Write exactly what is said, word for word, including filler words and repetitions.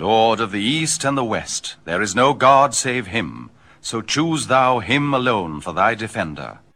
Lord of the east and the west, there is no God save him. So choose thou him alone for thy defender.